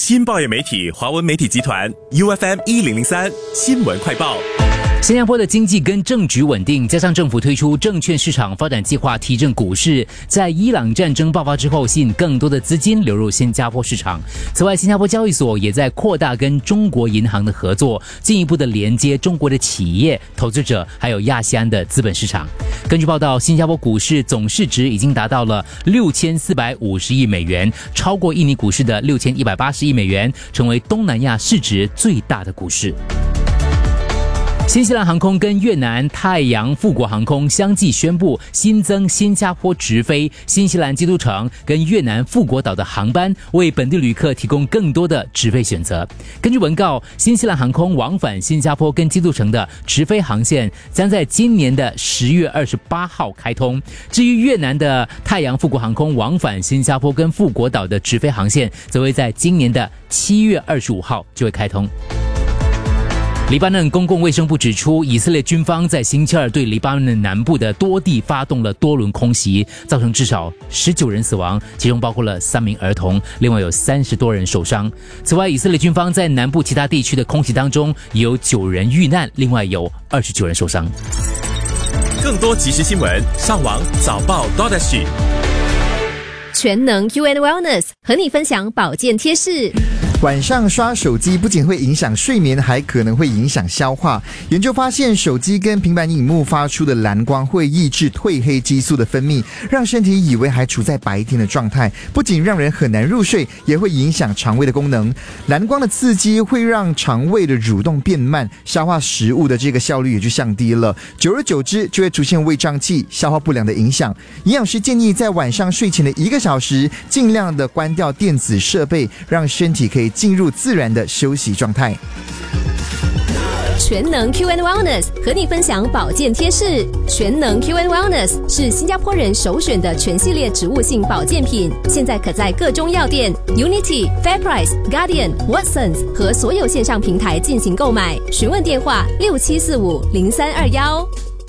新报业媒体华文媒体集团 UFM1003 新闻快报。 新加坡的经济跟政局稳定，加上政府推出证券市场发展计划提振股市，在伊朗战争爆发之后，吸引更多的资金流入新加坡市场。此外，新加坡交易所也在扩大跟中国银行的合作，进一步的连接中国的企业、投资者，还有亚细安的资本市场。根据报道，新加坡股市总市值已经达到了6450亿美元，超过印尼股市的6180亿美元，成为东南亚市值最大的股市。新西兰航空跟越南太阳富国航空相继宣布新增新加坡直飞新西兰基督城跟越南富国岛的航班，为本地旅客提供更多的直飞选择。根据文告，新西兰航空往返新加坡跟基督城的直飞航线将在今年的10月28号开通。至于越南的太阳富国航空往返新加坡跟富国岛的直飞航线，则会在今年的7月25号就会开通。黎巴嫩公共卫生部指出，以色列军方在星期二对黎巴嫩南部的多地发动了多轮空袭，造成至少19人死亡，其中包括了3名儿童，另外有30多人受伤。此外，以色列军方在南部其他地区的空袭当中有9人遇难，另外有29人受伤。 更多即时新闻，上网早报 .SG。 全能 UN Wellness 和你分享保健贴士。 晚上刷手机不仅会影响睡眠，还可能会影响消化。研究发现，手机跟平板荧幕发出的蓝光会抑制褪黑激素的分泌，让身体以为还处在白天的状态，不仅让人很难入睡，也会影响肠胃的功能。蓝光的刺激会让肠胃的蠕动变慢，消化食物的这个效率也就降低了，久而久之就会出现胃胀气、消化不良的影响。营养师建议在晚上睡前的1个小时，尽量的关掉电子设备，让身体可以进入自然的休息状态。 全能 QN Wellness 和你分享保健贴士。全能 QN Wellness 是新加坡人首选的全系列植物性保健品，现在可在各中药店、Unity、FairPrice、Guardian、Watsons 和所有线上平台进行购买。询问电话67450321。